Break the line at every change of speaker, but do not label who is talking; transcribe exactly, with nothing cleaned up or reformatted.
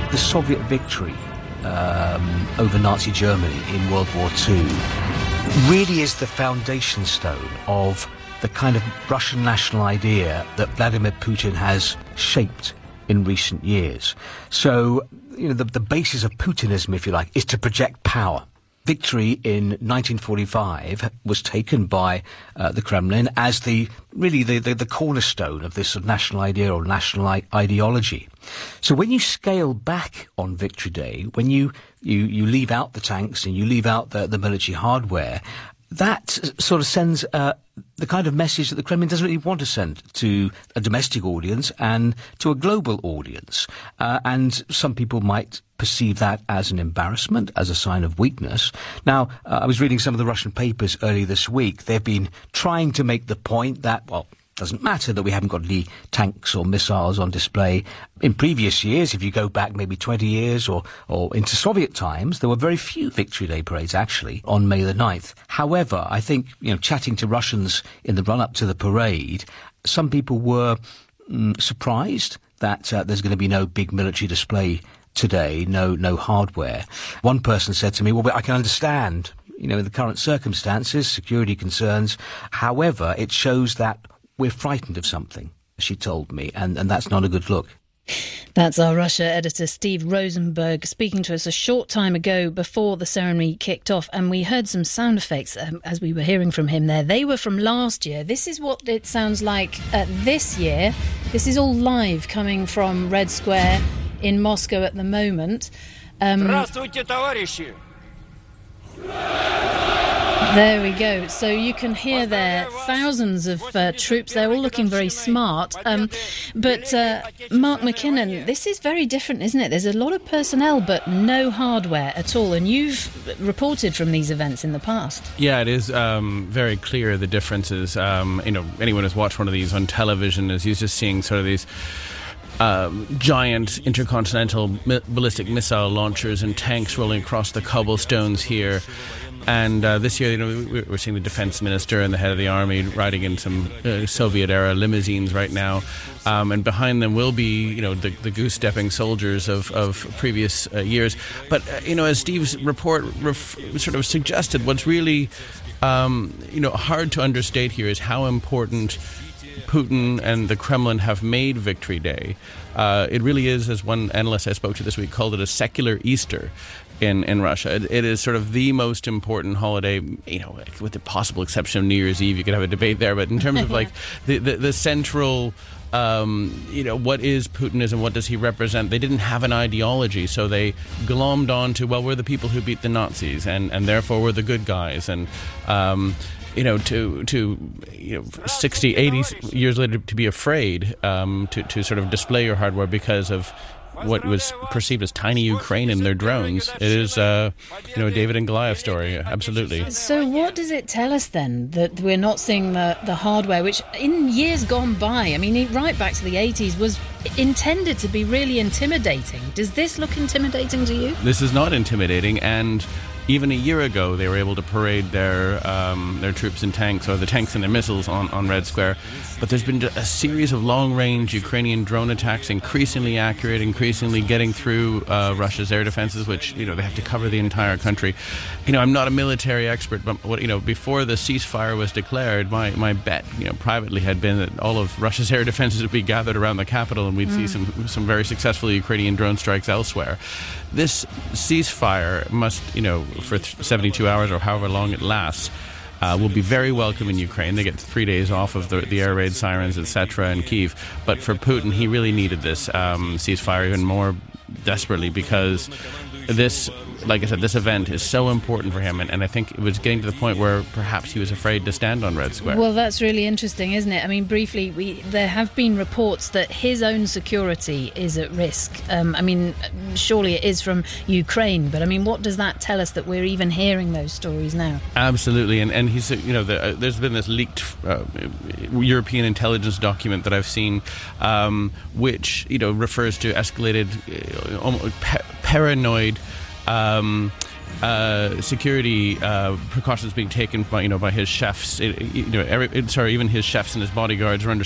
the Soviet victory um, over Nazi Germany in World War Two really is the foundation stone of the kind of Russian national idea that Vladimir Putin has shaped in recent years. So, you know, the, the basis of Putinism, if you like, is to project power. Victory in nineteen forty-five was taken by uh, the Kremlin as the really the, the, the cornerstone of this sort of national idea or national I- ideology. So when you scale back on Victory Day, when you, you, you leave out the tanks and you leave out the, the military hardware, that sort of sends uh, the kind of message that the Kremlin doesn't really want to send to a domestic audience and to a global audience. Uh, and some people might perceive that as an embarrassment, as a sign of weakness. Now, uh, I was reading some of the Russian papers earlier this week. They've been trying to make the point that, well, doesn't matter that we haven't got any tanks or missiles on display. In previous years, if you go back maybe twenty years or, or into Soviet times, there were very few Victory Day parades actually on May the ninth. However, I think, you know, chatting to Russians in the run-up to the parade, some people were mm, surprised that uh, there's going to be no big military display today, no no hardware. One person said to me, well, I can understand, you know, in the current circumstances, security concerns. However, it shows that we're frightened of something, she told me, and, and that's not a good look.
That's our Russia editor, Steve Rosenberg, speaking to us a short time ago before the ceremony kicked off, and we heard some sound effects um, as we were hearing from him there. They were from last year. This is what it sounds like uh, this year. This is all live coming from Red Square in Moscow at the moment. Um,
Здравствуйте, товарищи!
There we go. So you can hear there thousands of uh, troops. They're all looking very smart. Um, but uh, Mark McKinnon, this is very different, isn't it? There's a lot of personnel, but no hardware at all. And you've reported from these events in the past.
Yeah, it is um, very clear the differences. Um, you know, anyone who's watched one of these on television is used to seeing sort of these Um, giant intercontinental mi- ballistic missile launchers and tanks rolling across the cobblestones here. And uh, this year, you know, we're seeing the defense minister and the head of the army riding in some uh, Soviet-era limousines right now. Um, and behind them will be, you know, the, the goose-stepping soldiers of, of previous uh, years. But, uh, you know, as Steve's report ref- sort of suggested, what's really, um, you know, hard to understate here is how important Putin and the Kremlin have made Victory Day. Uh, it really is, as one analyst I spoke to this week called it, a secular Easter in, in Russia. It, it is sort of the most important holiday, you know, with the possible exception of New Year's Eve. You could have a debate there, but in terms of like the, the, the central, um, you know, what is Putinism? What does he represent? They didn't have an ideology, so they glommed on to, well, we're the people who beat the Nazis, and, and therefore we're the good guys. And, um, you know, to, to you know, sixty, eighty years later to be afraid um, to, to sort of display your hardware because of what was perceived as tiny Ukraine and their drones. It is, uh, you know, a David and Goliath story, absolutely.
So what does it tell us then, that we're not seeing the, the hardware, which in years gone by, I mean, right back to the eighties, was intended to be really intimidating? Does this look intimidating to you?
This is not intimidating, and even a year ago, they were able to parade their um, their troops and tanks, or the tanks and their missiles, on, on Red Square. But there's been a series of long-range Ukrainian drone attacks, increasingly accurate, increasingly getting through uh, Russia's air defenses, which, you know, they have to cover the entire country. You know, I'm not a military expert, but what, you know, before the ceasefire was declared, my, my bet, you know, privately had been that all of Russia's air defenses would be gathered around the capital, and we'd mm. see some some very successful Ukrainian drone strikes elsewhere. This ceasefire must, you know, for seventy-two hours or however long it lasts, uh, will be very welcome in Ukraine. They get three days off of the, the air raid sirens, et cetera, in Kyiv. But for Putin, he really needed this um, ceasefire even more desperately, because this, like I said, this event is so important for him, and, and I think it was getting to the point where perhaps he was afraid to stand on Red Square.
Well, that's really interesting, isn't it? I mean, briefly, we, there have been reports that his own security is at risk. Um, I mean, surely it is from Ukraine, but I mean, what does that tell us that we're even hearing those stories now?
Absolutely, and and he's, you know, the, uh, there's been this leaked uh, European intelligence document that I've seen, um, which, you know, refers to escalated, uh, almost pa- paranoid. Um, uh, security uh, precautions being taken by, you know, by his chefs. It, you know, every, sorry, even his chefs and his bodyguards are under